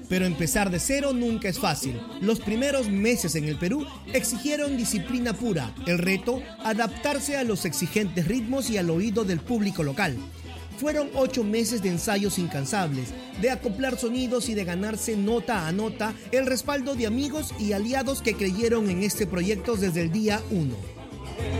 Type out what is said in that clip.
Pero empezar de cero nunca es fácil. Los primeros meses en el Perú exigieron disciplina pura. El reto, adaptarse a los exigentes ritmos y al oído del público local. Fueron 8 meses de ensayos incansables, de acoplar sonidos y de ganarse nota a nota el respaldo de amigos y aliados que creyeron en este proyecto desde el día 1.